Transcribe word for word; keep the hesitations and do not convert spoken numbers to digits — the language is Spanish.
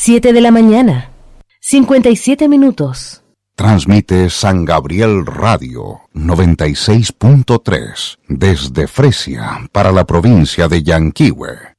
Siete de la mañana, cincuenta y siete minutos. Transmite San Gabriel Radio noventa y seis punto tres desde Fresia para la provincia de Yanquihue.